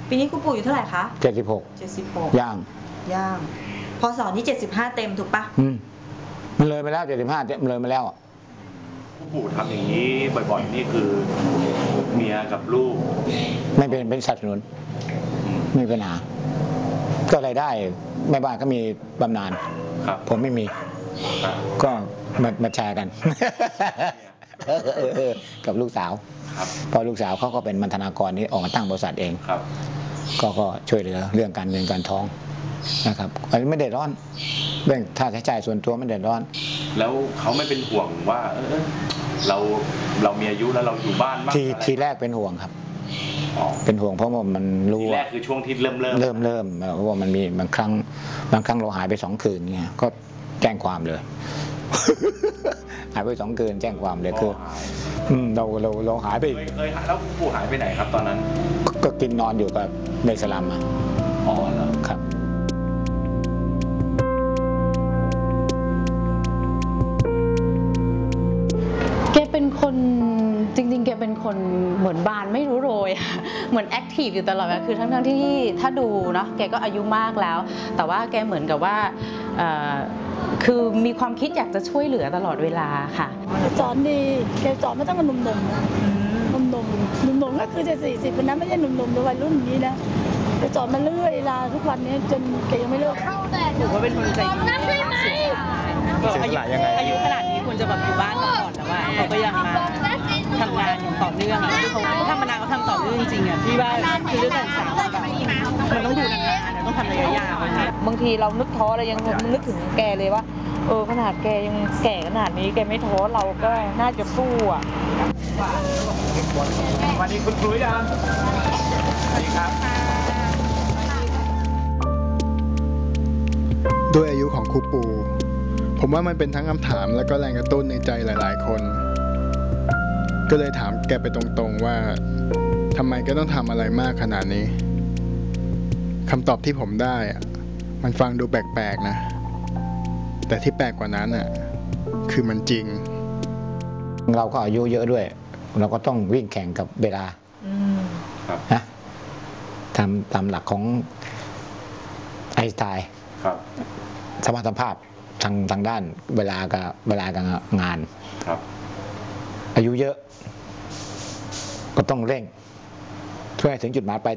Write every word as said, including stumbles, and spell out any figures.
ปีนี้คุณปู่อยู่เท่าไหร่คะเจ็ดสิบหกเจ็ดสิบหกย่างย่างพศนี้เจ็ดสิบห้าเต็มถูกปะอืมมันเลยไปแล้วเจ็ดสิบห้ามันเลยมาแล้วคุณปู่ทำอย่างนี้บ่อยๆนี่คือเมียกับลูกไม่เป็นเป็นสัตว์สนุนไม่เป็นปัญหาก็รายได้แม่บ้านก็มีบำนาญผมไม่มีก็มามาแชร์กันกับลูกสาวพอลูกสาวเขาก็เป็นบรรณาธิการนี้ออกมาตั้งบริษัทเองก็ก็ช่วยเหลือเรื่องการเงินการทองนะครับอันนี้ไม่เดือดร้อนเรื่องค่าใช้จ่ายส่วนตัวไม่เดือดร้อนแล้วเขาไม่เป็นห่วงว่าเออเราเรามีอายุแล้วเราอยู่บ้านมากทีทีแรกเป็นห่วงครับเป็นห่วงเพราะว่ามันรู้ทีแรกคือช่วงที่เริ่มเริ่มเริ่มเริ่มเพราะว่ามันมีบางครั้งบางครั้งเราหายไปสองคืนเงี้ยก็แจ้งความเลยหายไปสองคืนแจ้งความเลยคือเราเราเราหายไปเคยหายแล้วปู่หายไปไหนครับตอนนั้นก็กินนอนอยู่กับในสลัมอ่ะอ๋อเหรอครับแกเป็นคนจริงๆแกเป็นคนเหมือนบานไม่รู้โรยเหมือนแอคทีฟอยู่ตลอดเวลาคือทั้งๆที่ถ้าดูเนาะแกก็อายุมากแล้วแต่ว่าแกเหมือนกับว่าคือมีความคิดอยากจะช่วยเหลือตลอดเวลาค่ะสอนดีแกสอนไม่ต้องกับหนุ่มๆหนุ่มๆหนุ่มๆก็คือจะสี่สิบคนนั้นไม่ใช่หนุ่มๆแต่วัยรุ่นนี้นะแกสอนมาเรื่อยลาทุกวันนี้จนแกยังไม่เลิกถือว่าเป็นคนใจดีเสียสละยังไงอายุขนาดนี้ควรจะแบบอยู่บ้านก่อนแต่ว่าเขาก็ยังมาทำงานอย่างต่อเนื่องอ่ะเขาทำมานานเขาทำต่อเนื่องจริงๆอ่ะที่ว่าคือเรื่องการศึกษาแบบมันต้องดูนานๆต้องทำระยะยาวบางทีเรานึกท้อเรายังนึกถึงแกเลยว่าเออขนาดแกยังแก่ขนาดนี้แกไม่ท้อเราก็น่าจะสู้อ่ะวันนี้คุณครูยังสวัสดีครับด้วยอายุของครูปู่ผมว่ามันเป็นทั้งคำถามและก็แรงกระตุ้นในใจหลายๆคนก็เลยถามแกไปตรงๆว่าทำไมแกต้องทำอะไรมากขนาดนี้คำตอบที่ผมได้มันฟังดูแปลกๆนะแต่ที่แปลกกว่านั้นอ่ะคือมันจริงเราก็อายุเยอะด้วยเราก็ต้องวิ่งแข่งกับเวลานะตามตามหลักของไอน์สไตน์สมรรถภาพทางทางด้านเวลากับเวลากับงานอายุเยอะก็ต้องเร่งเพื่อให้ถึงจุดหมายปลาย